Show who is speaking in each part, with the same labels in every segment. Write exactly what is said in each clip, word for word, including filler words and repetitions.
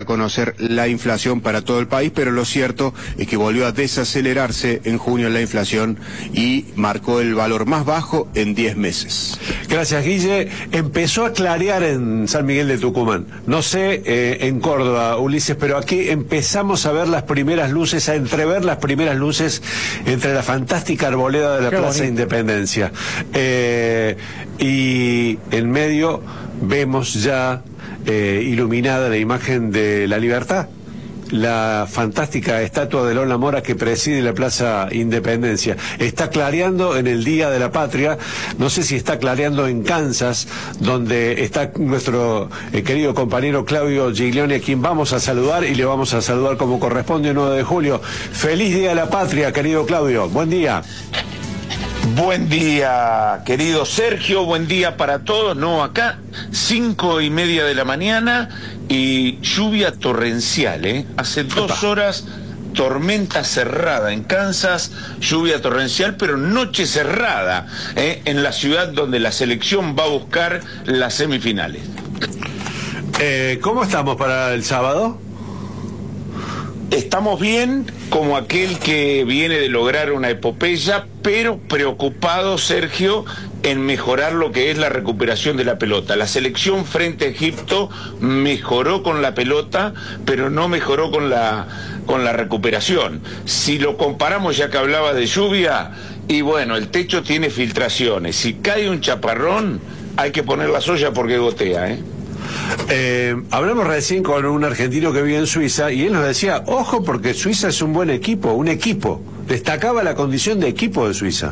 Speaker 1: conocer la inflación para todo el país, pero lo cierto es que volvió a desacelerarse en junio la inflación y marcó el valor más bajo en diez meses.
Speaker 2: Gracias, Guille. Empezó a clarear en San Miguel de Tucumán. No sé, eh, en Córdoba, Ulises, pero aquí empezamos a ver las primeras luces, a entrever las primeras luces entre la fantástica arboleda de la Qué Plaza bonito. Independencia. Eh, y en medio vemos ya eh, iluminada la imagen de la Libertad, la fantástica estatua de Lola Mora que preside la Plaza Independencia. Está clareando en el Día de la Patria, no sé si está clareando en Kansas, donde está nuestro eh, querido compañero Claudio Giglione, a quien vamos a saludar y le vamos a saludar como corresponde el nueve de julio. Feliz Día de la Patria, querido Claudio, buen día.
Speaker 3: Buen día, querido Sergio, buen día para todos. No, acá, cinco y media de la mañana y lluvia torrencial, ¿eh? Hace dos horas, tormenta cerrada en Kansas, lluvia torrencial, pero noche cerrada, ¿eh? En la ciudad donde la selección va a buscar las semifinales.
Speaker 2: Eh, ¿Cómo estamos para el sábado?
Speaker 3: Estamos bien, como aquel que viene de lograr una epopeya, pero preocupado, Sergio, en mejorar lo que es la recuperación de la pelota. La selección frente a Egipto mejoró con la pelota, pero no mejoró con la, con la recuperación. Si lo comparamos, ya que hablaba de lluvia, y bueno, el techo tiene filtraciones. Si cae un chaparrón, hay que poner la soya porque gotea, ¿eh?
Speaker 2: Eh, hablamos recién con un argentino que vive en Suiza y él nos decía, ojo porque Suiza es un buen equipo, un equipo, destacaba la condición de equipo de Suiza.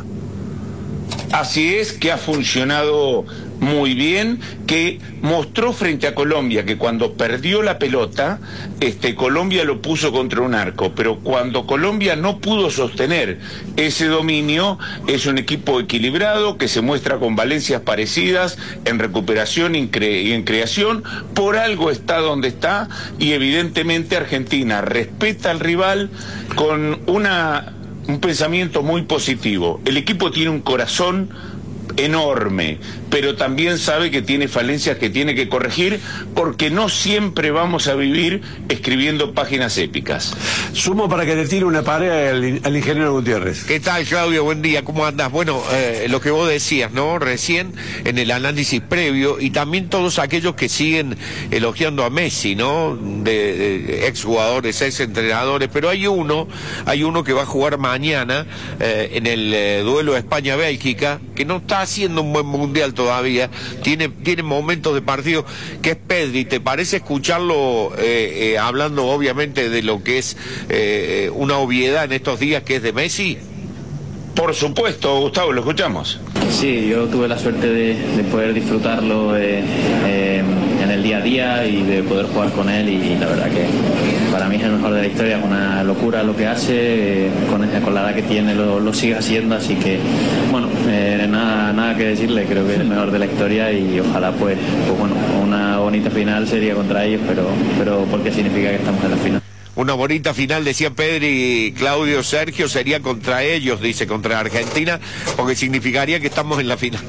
Speaker 3: Así es, que ha funcionado muy bien, que mostró frente a Colombia que cuando perdió la pelota, este, Colombia lo puso contra un arco, pero cuando Colombia no pudo sostener ese dominio, es un equipo equilibrado que se muestra con valencias parecidas en recuperación y en, cre y en creación. Por algo está donde está y evidentemente Argentina respeta al rival con una un pensamiento muy positivo. El equipo tiene un corazón enorme, pero también sabe que tiene falencias que tiene que corregir, porque no siempre vamos a vivir escribiendo páginas épicas.
Speaker 2: Sumo para que le tire una pared al, al ingeniero Gutiérrez.
Speaker 1: ¿Qué tal, Claudio? Buen día, ¿cómo andas? Bueno, eh, lo que vos decías, ¿no? Recién en el análisis previo, y también todos aquellos que siguen elogiando a Messi, ¿no? De, de exjugadores, ex entrenadores, pero hay uno, hay uno que va a jugar mañana eh, en el eh, duelo España-Bélgica, que no está haciendo un buen mundial todavía, tiene, tiene momentos de partido, que es Pedri. ¿Te parece escucharlo eh, eh, hablando obviamente de lo que es eh, una obviedad en estos días, que es de Messi?
Speaker 3: Por supuesto, Gustavo, lo escuchamos.
Speaker 4: Sí, yo tuve la suerte de, de poder disfrutarlo eh, eh, en el día a día y de poder jugar con él, y la verdad que para mí es el mejor de la historia. Es una locura lo que hace, eh, con, con la edad que tiene lo, lo sigue haciendo, así que bueno, eh, nada, nada que decirle, creo que es el mejor de la historia y ojalá pues, pues bueno, una bonita final sería contra ellos, pero, pero porque significa que estamos en la final.
Speaker 1: Una bonita final, decía Pedri, Claudio, Sergio, sería contra ellos, dice, contra Argentina, porque significaría que estamos en la final.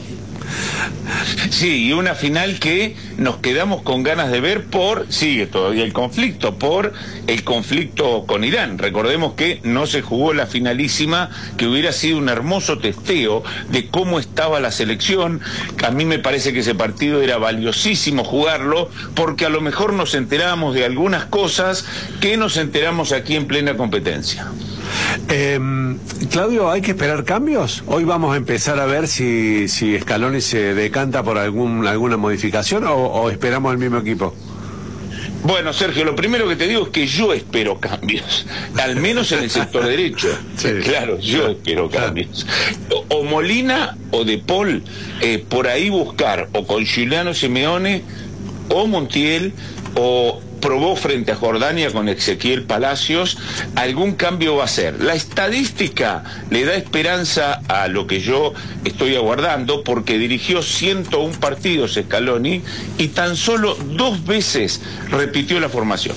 Speaker 3: Sí, y una final que nos quedamos con ganas de ver por, sigue todavía el conflicto, por el conflicto con Irán. Recordemos que no se jugó la finalísima, que hubiera sido un hermoso testeo de cómo estaba la selección. A mí me parece que ese partido era valiosísimo jugarlo, porque a lo mejor nos enteramos de algunas cosas que nos enteramos aquí en plena competencia.
Speaker 2: Eh, Claudio, ¿hay que esperar cambios? Hoy vamos a empezar a ver si, si Scaloni se decanta por algún, alguna modificación o, o esperamos el mismo equipo.
Speaker 3: Bueno, Sergio, lo primero que te digo es que yo espero cambios, al menos en el sector derecho. Sí. Claro, yo espero cambios. O Molina o De Paul, eh, por ahí buscar, o con Giuliano Simeone, o Montiel, o probó frente a Jordania con Ezequiel Palacios, algún cambio va a ser. La estadística le da esperanza a lo que yo estoy aguardando, porque dirigió ciento uno partidos Scaloni y tan solo dos veces repitió la formación.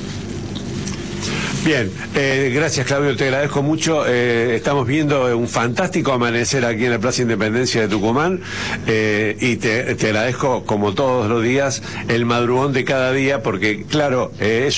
Speaker 2: Bien, eh, gracias Claudio, te agradezco mucho. Eh, estamos viendo un fantástico amanecer aquí en la Plaza Independencia de Tucumán, eh, y te, te agradezco, como todos los días, el madrugón de cada día, porque claro, eh, es